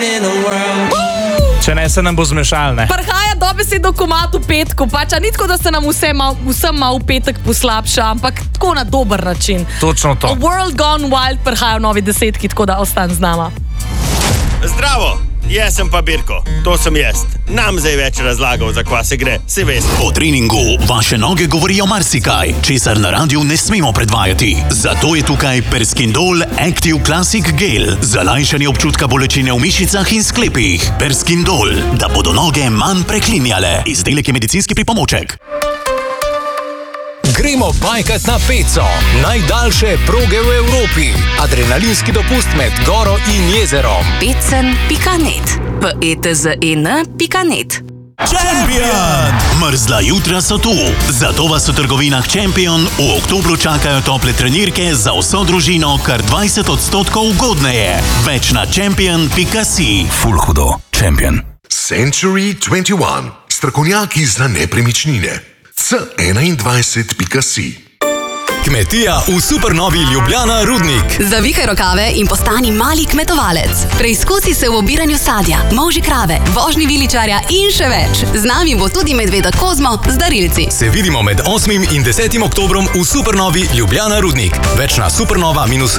Če ne, se nam bo zmešal, ne? Prihaja dobesedno komat v petku, pač, a ni tako, da se nam vsem mal v petek poslabša, ampak tako na dober način. Točno to. A World Gone Wild prihaja v novi desetki, tako da ostan z nama. Zdravo, jaz sem pa Birko, to sem jaz. Nam zdaj več razlagal, za kva se gre, si veste. Po treningu vaše noge govorijo marsikaj, česar na radiju ne smemo predvajati. Zato je tukaj Perskindol Active Classic Gel za lajšanje občutka bolečine v mišicah in sklepih. Perskindol, da bodo noge manj preklinjale. Izdelek je medicinski pripomoček. Gremo bajkat na Peco, najdaljše proge v Evropi. Adrenalinski dopust med goro in jezerom. Pecen.net PETZEN.net Champion! Mrzla jutra so tu, zato vas v trgovinah Champion v oktobru čakajo tople trenirke za vso družino kar 20% ugodneje. Več na champion.si. Ful hudo. Champion. Century 21. Strokovnjaki za nepremičnine. C21.si. Kmetija v supernovi Ljubljana Rudnik. Zavihaj rokave in postani mali kmetovalec. Preizkusi se v obiranju sadja, molži krave, vožnji viličarja in še več. Z nami bo tudi medveda Kozmo z darilci. Se vidimo med 8. in 10. oktobrom v supernovi Ljubljana Rudnik. Več na supernova-rudnik.si.